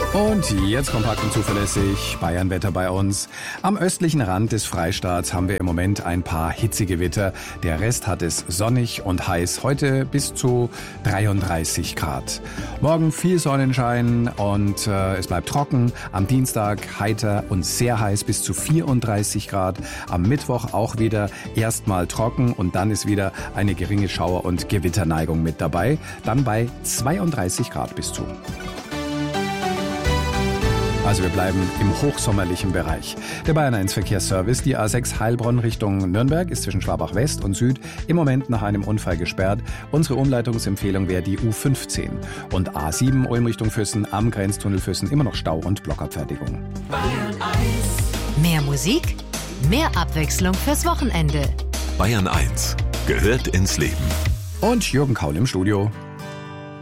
Und jetzt kompakt und zuverlässig Bayernwetter bei uns. Am östlichen Rand des Freistaats haben wir im Moment ein paar Hitzegewitter. Der Rest hat es sonnig und heiß. Heute bis zu 33 Grad. Morgen viel Sonnenschein und es bleibt trocken. Am Dienstag heiter und sehr heiß bis zu 34 Grad. Am Mittwoch auch wieder erstmal trocken und dann ist wieder eine geringe Schauer- und Gewitterneigung mit dabei. Dann bei 32 Grad bis zu. Also wir bleiben im hochsommerlichen Bereich. Der Bayern 1 Verkehrsservice, die A6 Heilbronn Richtung Nürnberg ist zwischen Schwabach West und Süd im Moment nach einem Unfall gesperrt. Unsere Umleitungsempfehlung wäre die U15. Und A7 Ulm Richtung Füssen am Grenztunnel Füssen immer noch Stau und Blockabfertigung. Bayern 1. Mehr Musik, mehr Abwechslung fürs Wochenende. Bayern 1 gehört ins Leben. Und Jürgen Kaul im Studio.